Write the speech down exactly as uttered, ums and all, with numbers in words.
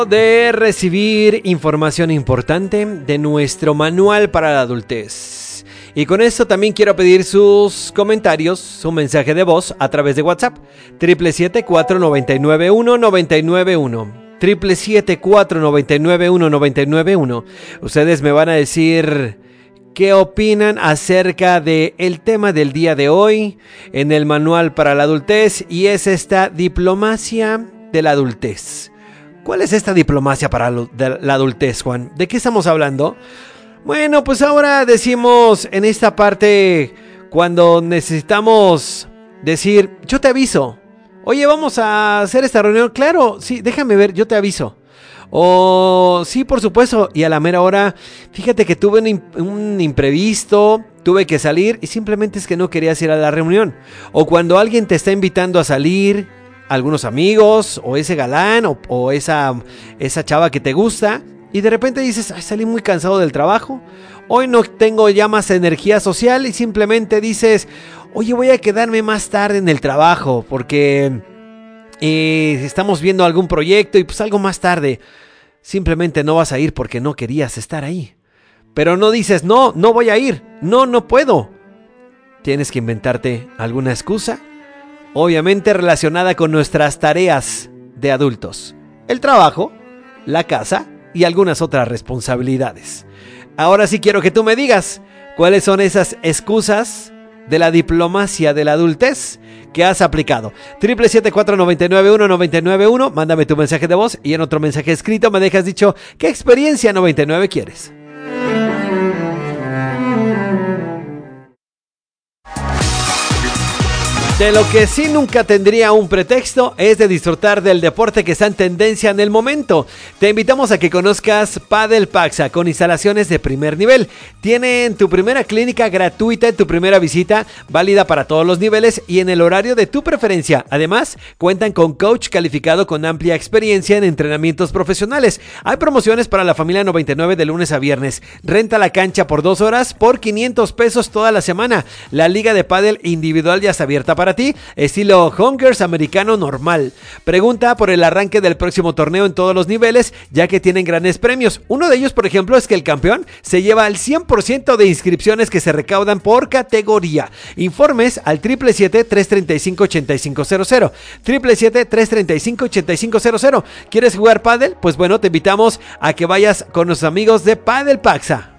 De recibir información importante de nuestro manual para la adultez. Y con esto también quiero pedir sus comentarios, su mensaje de voz a través de WhatsApp. siete siete siete, cuatro nueve nueve uno, nueve nueve uno. siete siete siete, cuatro nueve nueve uno, nueve nueve uno. Ustedes me van a decir qué opinan acerca del tema del día de hoy en el manual para la adultez, y es esta diplomacia de la adultez. ¿Cuál es esta diplomacia para la adultez, Juan? ¿De qué estamos hablando? Bueno, pues ahora decimos en esta parte cuando necesitamos decir, yo te aviso. Oye, vamos a hacer esta reunión. Claro, sí, déjame ver, yo te aviso. O sí, por supuesto. Y a la mera hora, fíjate que tuve un, imp- un imprevisto, tuve que salir y simplemente es que no querías ir a la reunión. O cuando alguien te está invitando a salir, algunos amigos, o ese galán, o, o esa, esa chava que te gusta, y de repente dices, ay, salí muy cansado del trabajo, hoy no tengo ya más energía social, y simplemente dices, oye, voy a quedarme más tarde en el trabajo, porque eh, estamos viendo algún proyecto, y pues algo más tarde. Simplemente no vas a ir porque no querías estar ahí. Pero no dices, no, no voy a ir, no, no puedo. Tienes que inventarte alguna excusa, obviamente relacionada con nuestras tareas de adultos, el trabajo, la casa y algunas otras responsabilidades. Ahora sí quiero que tú me digas cuáles son esas excusas de la diplomacia de la adultez que has aplicado. siete siete siete, cuatro nueve nueve uno, nueve nueve uno, mándame tu mensaje de voz y en otro mensaje escrito me dejas dicho qué experiencia noventa y nueve quieres. De lo que sí nunca tendría un pretexto es de disfrutar del deporte que está en tendencia en el momento. Te invitamos a que conozcas Padel Paxa con instalaciones de primer nivel. Tienen tu primera clínica gratuita en tu primera visita, válida para todos los niveles y en el horario de tu preferencia. Además, cuentan con coach calificado con amplia experiencia en entrenamientos profesionales. Hay promociones para la familia noventa y nueve de lunes a viernes. Renta la cancha por dos horas por quinientos pesos toda la semana. La liga de pádel individual ya está abierta para ti, estilo Hongers americano normal. Pregunta por el arranque del próximo torneo en todos los niveles, ya que tienen grandes premios. Uno de ellos, por ejemplo, es que el campeón se lleva al cien por ciento de inscripciones que se recaudan por categoría. Informes al siete siete siete, tres tres cinco, ocho cinco cero cero. siete siete siete, tres tres cinco, ocho cinco cero cero. ¿Quieres jugar pádel? Pues bueno, te invitamos a que vayas con nuestros amigos de Padel Paxa.